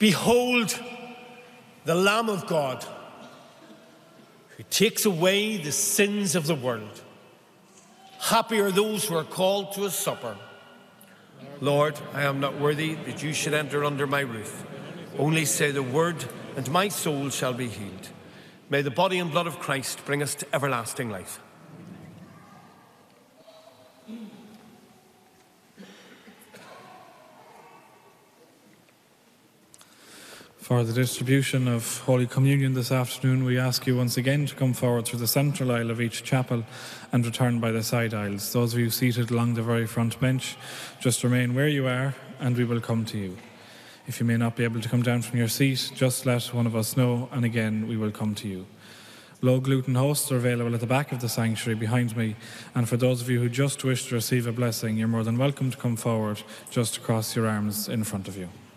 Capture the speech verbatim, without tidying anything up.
Behold the Lamb of God, who takes away the sins of the world. Happy are those who are called to his supper. Lord, I am not worthy that you should enter under my roof. Only say the word, and my soul shall be healed. May the body and blood of Christ bring us to everlasting life. For the distribution of Holy Communion this afternoon, we ask you once again to come forward through the central aisle of each chapel and return by the side aisles. Those of you seated along the very front bench, just remain where you are and we will come to you. If you may not be able to come down from your seat, just let one of us know, and again we will come to you. Low gluten hosts are available at the back of the sanctuary behind me, and for those of you who just wish to receive a blessing, you're more than welcome to come forward just across your arms in front of you.